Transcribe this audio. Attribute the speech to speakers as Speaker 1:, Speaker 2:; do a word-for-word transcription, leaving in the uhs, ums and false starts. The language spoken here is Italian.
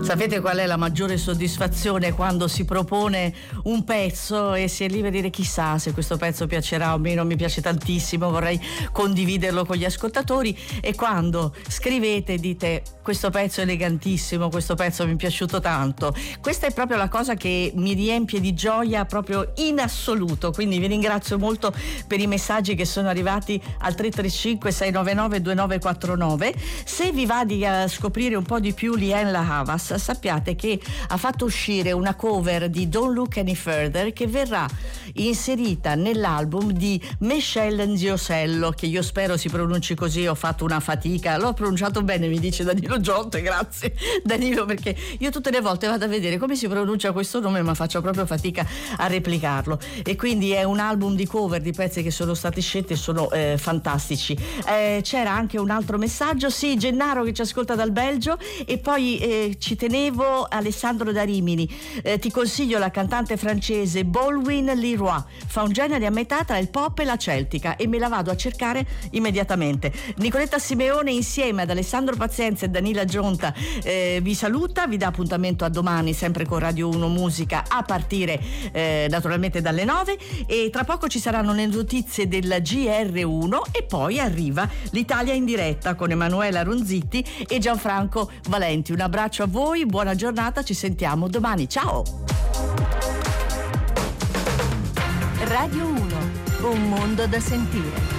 Speaker 1: Sapete qual è la maggiore soddisfazione? Quando si propone un pezzo e si è lì a dire chissà se questo pezzo piacerà o meno, mi piace tantissimo, vorrei condividerlo con gli ascoltatori, e quando scrivete e dite questo pezzo è elegantissimo, questo pezzo mi è piaciuto tanto, questa è proprio la cosa che mi riempie di gioia proprio in assoluto. Quindi vi ringrazio molto per i messaggi che sono arrivati al tre tre cinque sei nove nove due nove quattro nove. Se vi va di uh, scoprire un po' di più Liane La Havas, sappiate che ha fatto uscire una cover di Don't Look Any Further che verrà inserita nell'album di Michelle Nziosello, che io spero si pronunci così, ho fatto una fatica, l'ho pronunciato bene, mi dice Danilo Gionte, grazie Danilo, perché io tutte le volte vado a vedere come si pronuncia questo nome ma faccio proprio fatica a replicarlo, e quindi è un album di cover di pezzi che sono stati scelti e sono eh, fantastici. Eh, c'era anche un altro messaggio, sì, Gennaro che ci ascolta dal Belgio, e poi eh, ci tenevo Alessandro da Rimini, eh, ti consiglio la cantante francese Bolwin Leroy, fa un genere a metà tra il pop e la celtica e me la vado a cercare immediatamente. Nicoletta Simeone insieme ad Alessandro Pazienza e Danila Gionta eh, vi saluta, vi dà appuntamento a domani sempre con Radio uno Musica a partire eh, naturalmente dalle nove, e tra poco ci saranno le notizie del G R uno e poi arriva l'Italia in diretta con Emanuela Ronzitti e Gianfranco Valenti. Un abbraccio a voi, buona giornata, ci sentiamo domani, ciao.
Speaker 2: Radio uno, un mondo da sentire.